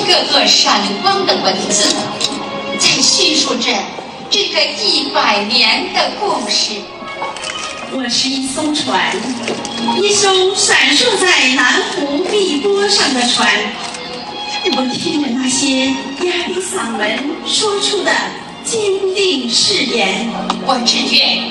个个闪光的文字，在叙述着这个100年的故事。 我是一艘船，一艘闪烁在南湖碧波上的船。我听着那些压低嗓门说出的坚定誓言， 我志愿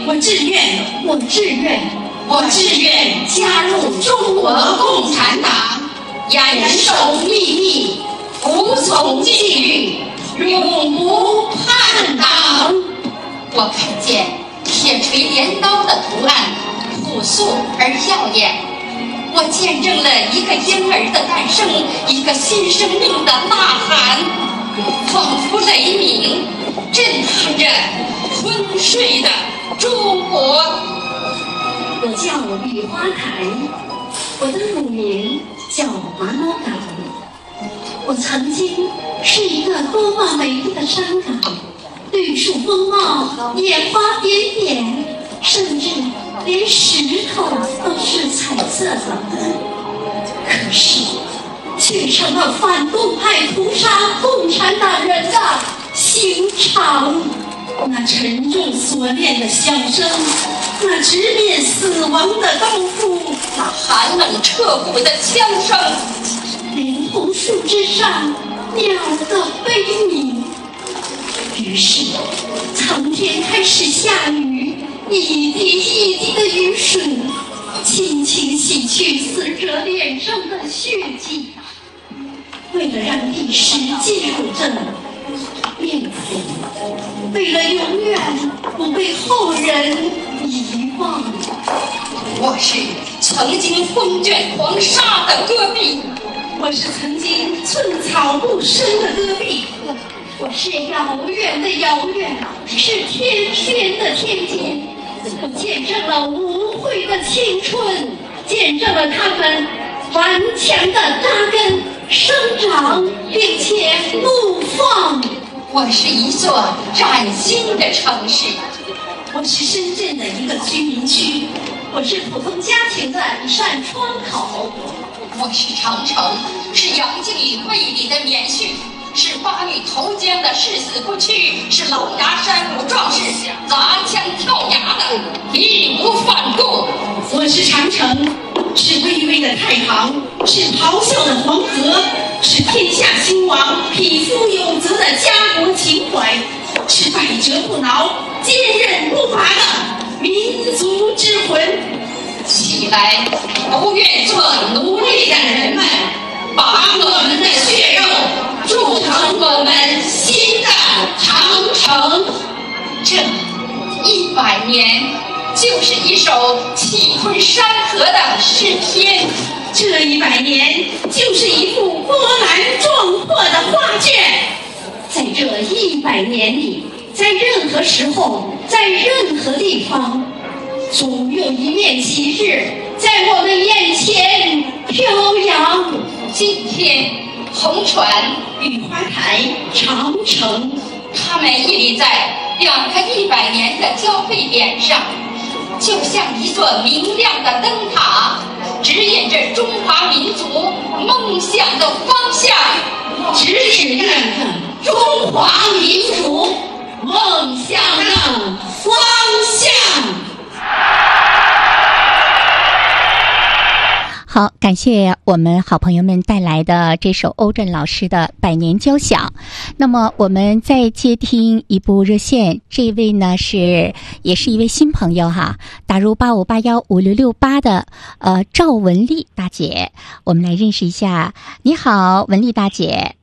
加入中国共产党，严守秘密，服从纪律，永不叛党。我看见铁锤镰刀的图案朴素而耀眼，我见证了一个婴儿的诞生，一个新生命的呐喊，仿佛雷鸣，震撼着昏睡的中国。 我叫雨花台，我的乳名叫马老港。我曾经是一个多么美丽的山港，绿树风貌，野花点点，甚至连石头都是彩色的。可是却成了反动派屠杀共产党人的刑场。 那沉重锁链的响声，那直面死亡的刀斧， 那寒冷彻骨的枪声， 连红树之上鸟的悲鸣。于是苍天开始下雨，一滴一滴的雨水轻轻洗去死者脸上的血迹。为了让历史记录这面孔，为了永远不被后人遗忘。 我是曾经风卷狂沙的戈壁， 我是曾经寸草不生的戈壁， 我是遥远的遥远，是天边的天间。我见证了无悔的青春，见证了他们顽强的扎根、生长，并且怒放。 我是一座崭新的城市， 我是深圳的一个居民区， 我是普通家庭的一扇窗口。 我是长城，是杨靖宇胃里的棉絮，是八女投江的誓死不屈，是狼牙山五壮士砸枪跳崖的义无反顾。 我是长城，是巍巍的太行，是咆哮的黄河，是天下兴亡、匹夫有责的家国情怀，是百折不挠、坚韧不拔的民族之魂。 起来，不愿做奴隶的人们，把我们的血肉铸成我们新的长城。这100年就是一首气吞山河的诗篇， 这100年就是一幅波澜壮阔的画卷。 在这100年里，在任何时候，在任何地方，总有一面旗帜在我们眼前飘扬。 今天红船、 雨花台、长城， 它们屹立在2个100年的交汇点上，就像一座明亮的灯塔，指引着中华民族梦想的方向，指引着中华民族梦想的方向。 好，感谢我们好朋友们带来的这首欧震老师的100年交响。那么我们再接听一部热线，这位呢也是一位新朋友哈，打入85815668的赵文丽大姐，我们来认识一下。你好，文丽大姐。